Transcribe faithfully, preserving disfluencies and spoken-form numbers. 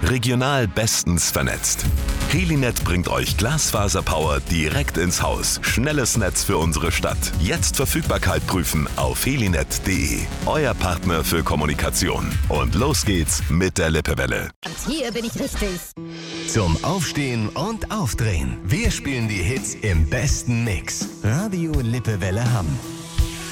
Regional bestens vernetzt. Helinet bringt euch Glasfaserpower direkt ins Haus. Schnelles Netz für unsere Stadt. Jetzt Verfügbarkeit prüfen auf helinet punkt de. Euer Partner für Kommunikation. Und los geht's mit der Lippewelle. Und hier bin ich richtig. Zum Aufstehen und Aufdrehen. Wir spielen die Hits im besten Mix. Radio Lippewelle Hamm.